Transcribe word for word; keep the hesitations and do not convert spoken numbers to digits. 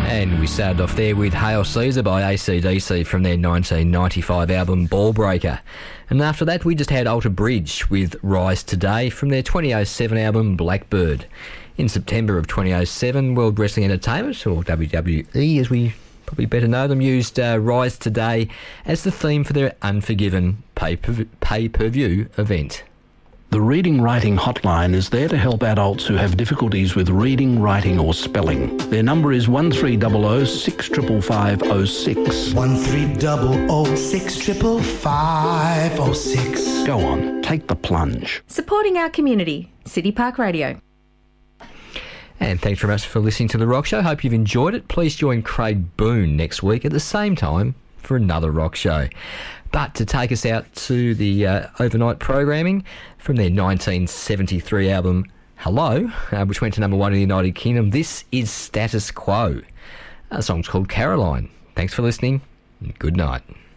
And we started off there with Hail Caesar by A C D C from their nineteen ninety-five album Ball Breaker. And after that we just had Alter Bridge with Rise Today from their twenty oh seven album Blackbird. In September of twenty oh seven, World Wrestling Entertainment, or W W E as we probably better know them, used uh, Rise Today as the theme for their Unforgiven pay-per- pay-per-view event. The Reading Writing Hotline is there to help adults who have difficulties with reading, writing or spelling. Their number is one three zero zero six five five zero six. one three zero zero six five five zero six. Go on, take the plunge. Supporting our community. City Park Radio. And thanks very much for listening to The Rock Show. Hope you've enjoyed it. Please join Craig Boone next week at the same time for another Rock Show. But to take us out to the uh, overnight programming from their nineteen seventy-three album Hello, uh, which went to number one in the United Kingdom, this is Status Quo. The song's called Caroline. Thanks for listening. Good night.